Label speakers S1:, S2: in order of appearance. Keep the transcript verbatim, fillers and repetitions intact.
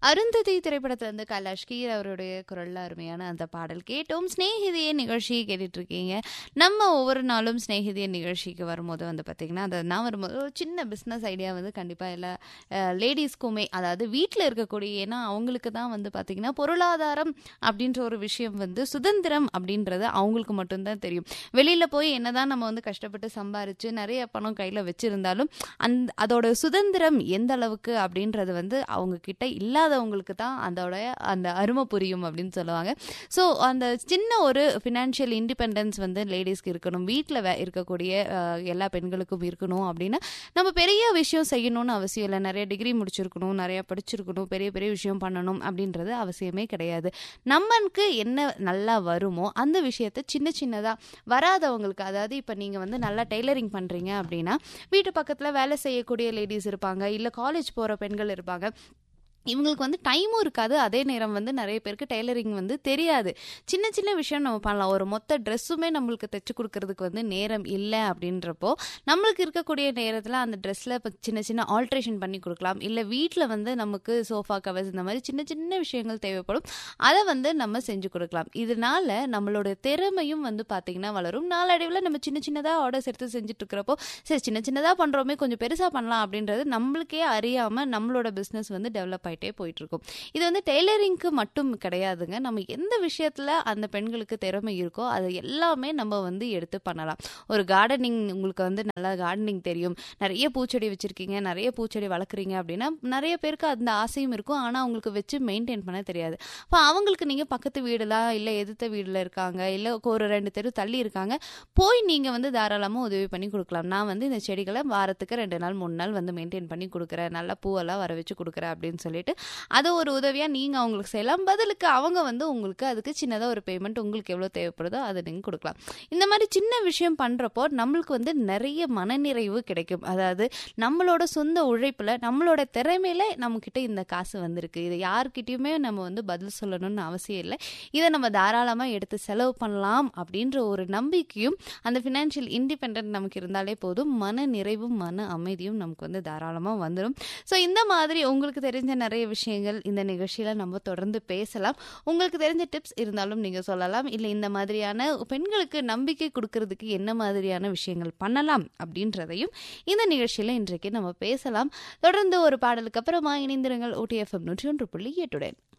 S1: அருந்ததி திரைப்படத்துல இருந்து கைலாஷ் கீர் அவருடைய குரல்ல அருமையான அந்த பாடல் கேட்டோம். ஸ்நேகிதிய நிகழ்ச்சி கேட்டுட்டு இருக்கீங்க. நம்ம ஒவ்வொரு நாளும் ஸ்நேகிதிய நிகழ்ச்சிக்கு வரும்போது வந்து பார்த்தீங்கன்னா, அது நான் வரும்போது ஒரு சின்ன பிஸ்னஸ் ஐடியா வந்து கண்டிப்பாக எல்லா லேடிஸ்க்குமே, அதாவது வீட்டில் இருக்கக்கூடிய, ஏன்னா அவங்களுக்கு தான் வந்து பார்த்தீங்கன்னா பொருளாதாரம் அப்படின்ற ஒரு விஷயம் வந்து சுதந்திரம் அப்படின்றது அவங்களுக்கு மட்டும்தான் தெரியும். வெளியில் போய் என்னதான் நம்ம வந்து கஷ்டப்பட்டு சம்பாரிச்சு நிறைய பணம் கையில் வச்சிருந்தாலும் அந்த அதோட சுதந்திரம் எந்த அளவுக்கு அப்படின்றது வந்து அவங்க கிட்ட இல்லாதவங்களுக்கு தான் அதோட அந்த அருமை புரியும் அப்படின்னு சொல்லுவாங்க. ஸோ அந்த சின்ன ஒரு ஃபினான்ஷியல் இண்டிபெண்டன்ஸ் வந்து லேடிஸ்க்கு இருக்கணும், வீட்டில் இருக்கக்கூடிய அஹ், எல்லா பெண்களுக்கும் இருக்கணும் அப்படின்னா நம்ம பெரிய விஷயம் செய்யணும்னு அவசியம் இல்லை. நிறைய டிகிரி முடிச்சிருக்கணும், நிறைய படிச்சிருக்கணும், பெரிய பெரிய விஷயம் பண்ணணும் அப்படின்றது அவசியமே கிடையாது. நம்மளுக்கு என்ன நல்லா வருமோ அந்த விஷயத்த சின்ன சின்னதாக வராதவங்களுக்கு, அதாவது இப்போ நீங்கள் வந்து நல்லா டெய்லரிங் பண்ணுறீங்க அப்படின்னா வீட்டு பக்கத்தில் வேலை செய்யக்கூடிய லேடிஸ் இருப்பாங்க, இல்லை காலேஜ் போகிற பெண்கள் இருப்பாங்க. இவங்களுக்கு வந்து டைமும் இருக்காது, அதே நேரம் வந்து நிறைய பேருக்கு டெய்லரிங் வந்து தெரியாது. சின்ன சின்ன விஷயம் நம்ம பண்ணலாம். ஒரு மொத்த ட்ரெஸ்ஸுமே நம்மளுக்கு தைச்சு கொடுக்கறதுக்கு வந்து நேரம் இல்லை அப்படின்றப்போ நம்மளுக்கு இருக்கக்கூடிய நேரத்தில் அந்த ட்ரெஸ்ஸில் இப்போ சின்ன சின்ன ஆல்ட்ரேஷன் பண்ணி கொடுக்கலாம். இல்லை வீட்டில் வந்து நமக்கு சோஃபா கவர்ஸ் இந்த மாதிரி சின்ன சின்ன விஷயங்கள் தேவைப்படும், அதை வந்து நம்ம செஞ்சு கொடுக்கலாம். இதனால நம்மளோட திறமையும் வந்து பார்த்திங்கன்னா வளரும். நாளடைவில் நம்ம சின்ன சின்னதாக ஆர்டர்ஸ் எடுத்து செஞ்சுட்டு இருக்கிறப்போ சரி சின்ன சின்னதாக பண்ணுறோமே கொஞ்சம் பெருசாக பண்ணலாம் அப்படின்றது நம்மளுக்கே அறியாமல் நம்மளோட பிஸ்னஸ் வந்து டெவலப் ஆகிட்டே போயிட்டு இருக்கும். இது வந்து டெய்லரிங்க்கு மட்டும் கிடையாதுங்க. நம்ம எந்த விஷயத்துல அந்த பெண்களுக்கு திறமை இருக்கோ அது எல்லாமே நம்ம வந்து எடுத்து பண்ணலாம். ஒரு கார்டனிங், உங்களுக்கு வந்து நல்லா கார்டனிங் தெரியும், நிறைய பூச்செடி வச்சிருக்கீங்க, நிறைய பூச்செடி வளர்க்குறீங்க அப்படின்னா நிறைய பேருக்கு அந்த ஆசையும் இருக்கும், ஆனால் அவங்களுக்கு வச்சு மெயின்டைன் பண்ண தெரியாது. அப்போ அவங்களுக்கு நீங்கள் பக்கத்து வீடுலாம் இல்லை எதிர்த்த வீட்டில் இருக்காங்க, இல்லை ஒரு ரெண்டு தெரு தள்ளி இருக்காங்க, போய் நீங்கள் வந்து தாராளமாக உதவி பண்ணி கொடுக்கலாம். நான் வந்து இந்த செடிகளை வாரத்துக்கு ரெண்டு நாள் மூணு நாள் வந்து மெயின்டைன் பண்ணி கொடுக்குறேன், நல்லா பூவெல்லாம் வர வச்சு கொடுக்குறேன் அப்படின்னு சொல்லிட்டு அது ஒரு உதவியாக நீங்கள் அவங்களுக்கு செய்யலாம். பதிலுக்கு அவங்க வந்து உங்களுக்கு அதுக்கு சின்னதாக ஒரு பேமெண்ட் உங்களுக்கு எவ்வளோ தேவைப்படுதோ அதை நீங்கள் கொடுக்கலாம். இந்த மாதிரி சின்ன விஷயம் பண்ணுறப்போ நம்மளுக்கு வந்து நிறைய மனநிறைவு கிடைக்கும். அதாவது நம்மளோட சொந்த உழைப்பில் நம்மளோட திறமையில நம்மக்கிட்ட இந்த காசு வந்திருக்கு, இதை யார்கிட்டையுமே நம்ம வந்து பதில் சொல்லணும்னு அவசியம் இல்லை, இதை நம்ம தாராளமாக எடுத்து செலவு பண்ணலாம் அப்படின்ற ஒரு நம்பிக்கையும் அந்த ஃபினான்ஷியல் இண்டிபெண்டன்ட் நமக்கு இருந்தாலே போதும், மன நிறைவும் மன அமைதியும் நமக்கு வந்து தாராளமாக வந்துடும். ஸோ இந்த மாதிரி உங்களுக்கு தெரிஞ்ச நிறைய விஷயங்கள் இந்த நிகழ்ச்சியில் நம்ம தொடர்ந்து பேசலாம். உங்களுக்கு தெரிஞ்ச டிப்ஸ் இருந்தாலும் நீங்கள் சொல்லலாம், இல்லை இந்த மாதிரியான பெண்களுக்கு நம்பிக்கை கொடுக்கறதுக்கு என்ன மாதிரியான விஷயங்கள் பண்ணலாம் அப்படின்றதையும் இந்த நிகழ்ச்சியில் இன்றைக்கு நம்ம பேசலாம். தொடர்ந்து ஒரு பாடலுக்கு அப்புறமா இணைந்திருங்கள். ஓடிஎஃப்எம் நூற்றி ஒன்று புள்ளி எட்டுடன்.